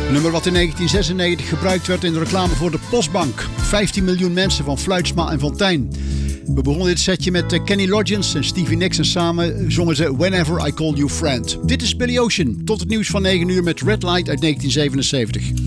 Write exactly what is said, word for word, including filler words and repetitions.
Nummer wat in negentien zesennegentig gebruikt werd in de reclame voor de Postbank. vijftien miljoen mensen van Fluitsma en Fontijn. We begonnen dit setje met Kenny Loggins en Stevie Nicks en samen zongen ze Whenever I Call You Friend. Dit is Billy Ocean, tot het nieuws van negen uur met Red Light uit negentien zevenenzeventig.